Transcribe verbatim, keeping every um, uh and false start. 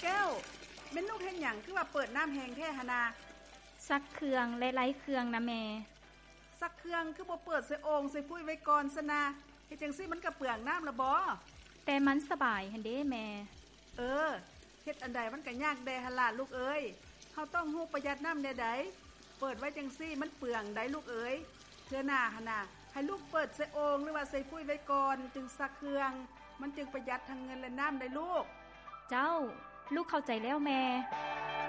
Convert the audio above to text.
แก้วแม่นลูกเฮ็ดหยังคือว่าเปิดน้ำแห้งแท้หนนาซักเครื่องและไล้เครื่องนะแม่ซักเครื่องคือบ่เปิดใส่โอ่งใส่ฟุ้ยไว้ก่อนซะนะเฮ็ดจังซี่มันก็เปลืองน้ำละบ่แต่มันสบายหั่นเด้แม่เออเฮ็ดอันใดมันก็ยากแด่หั่นล่ะลูกเอ้ยเฮาต้องฮู้ประหยัดน้ำแน่ใดเปิดไว้จังซี่มันเปลืองได้ลูกเอ้ยเทื่อหน้าหั่นน่ะให้ลูกเปิดใส่โอ่งหรือว่าใส่ฟุ้ยไว้ก่อนจึงซักเครื่องมันจึงประหยัดทั้งเงินและน้ำได้ลูกเจ้าลูกเข้าใจแล้วแม่